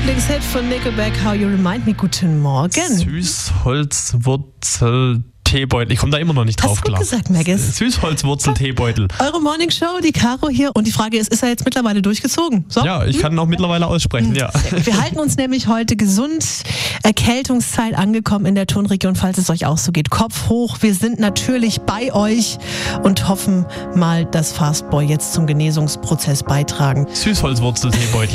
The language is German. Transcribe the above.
Lieblingshit von Nickelback, How You Remind Me. Guten Morgen. Süßholzwurzel-Teebeutel. Ich komme da immer noch nicht drauf klar. Hast du gut gesagt, Maggis. Süßholzwurzel-Teebeutel. Eure Morningshow, die Caro hier. Und die Frage ist er jetzt mittlerweile durchgezogen? So? Ja, ich kann auch mittlerweile aussprechen, ja. Wir halten uns nämlich heute gesund. Erkältungszeit angekommen in der Tonregion, falls es euch auch so geht. Kopf hoch, wir sind natürlich bei euch und hoffen mal, dass Fastboy jetzt zum Genesungsprozess beitragen. Süßholzwurzel-Teebeutel.